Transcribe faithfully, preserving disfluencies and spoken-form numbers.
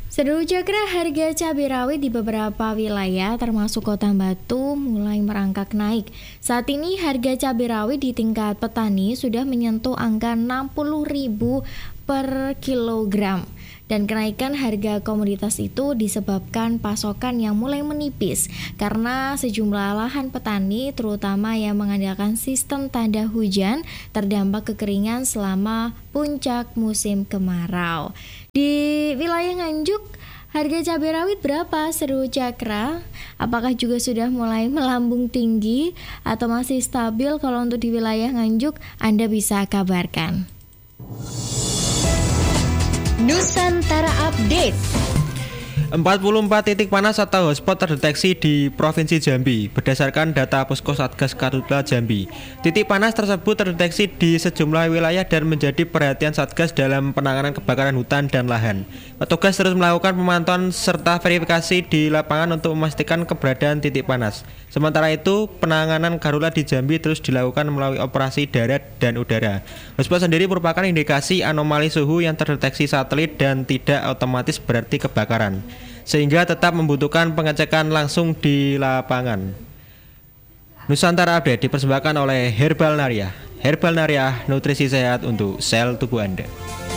Seluruh Cakra, harga cabai rawit di beberapa wilayah termasuk Kota Batu mulai merangkak naik. Saat ini harga cabai rawit di tingkat petani sudah menyentuh angka enam puluh ribu per kilogram. Dan kenaikan harga komoditas itu disebabkan pasokan yang mulai menipis karena sejumlah lahan petani terutama yang mengandalkan sistem tanda hujan terdampak kekeringan selama puncak musim kemarau. Di wilayah Nganjuk, harga cabai rawit berapa Seru Cakra? Apakah juga sudah mulai melambung tinggi atau masih stabil? Kalau untuk di wilayah Nganjuk, Anda bisa kabarkan. Nusantara Update. empat puluh empat titik panas atau hotspot terdeteksi di Provinsi Jambi berdasarkan data Posko Satgas Karhutla Jambi. Titik panas tersebut terdeteksi di sejumlah wilayah dan menjadi perhatian Satgas dalam penanganan kebakaran hutan dan lahan. Petugas terus melakukan pemantauan serta verifikasi di lapangan untuk memastikan keberadaan titik panas. Sementara itu, penanganan Karhutla di Jambi terus dilakukan melalui operasi darat dan udara. Hotspot sendiri merupakan indikasi anomali suhu yang terdeteksi satelit dan tidak otomatis berarti kebakaran, sehingga tetap membutuhkan pengecekan langsung di lapangan. Nusantara Update dipersembahkan oleh Herbal Naria. Herbal Naria, nutrisi sehat untuk sel tubuh Anda.